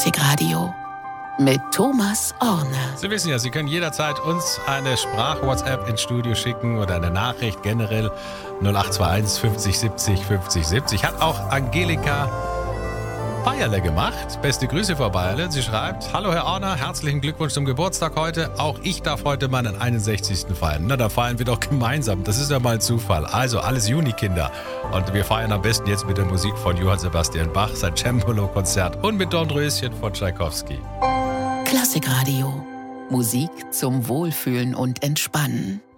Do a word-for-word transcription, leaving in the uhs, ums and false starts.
Klassikradio mit Thomas Orne. Sie wissen ja, Sie können jederzeit uns eine Sprach-WhatsApp ins Studio schicken oder eine Nachricht generell null acht zwei eins fünfzig siebzig fünfzig siebzig. Hat auch Angelika Bayerle gemacht. Beste Grüße, Frau Bayerle. Sie schreibt: Hallo Herr Orner, herzlichen Glückwunsch zum Geburtstag heute. Auch ich darf heute meinen einundsechzigsten feiern. Na, da feiern wir doch gemeinsam. Das ist ja mal ein Zufall. Also alles Junikinder. Und wir feiern am besten jetzt mit der Musik von Johann Sebastian Bach, sein Cembalo-Konzert und mit Dornröschen von Tschaikowski. Klassikradio. Musik zum Wohlfühlen und Entspannen.